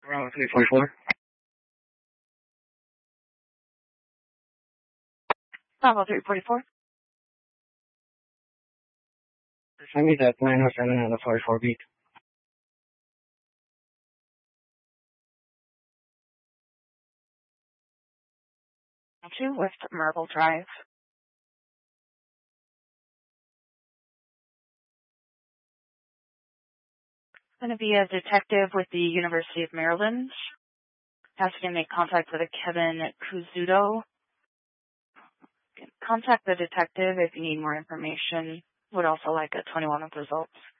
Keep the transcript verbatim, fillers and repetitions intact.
Bravo three forty-four. Bravo three forty-four. Send me that nine oh seven on the forty-four beat. Two West Marble Drive. Going to be a detective with the University of Maryland. Asking to make contact with a Kevin Kuzuto. Contact the detective if you need more information. Would also like a twenty-one with results.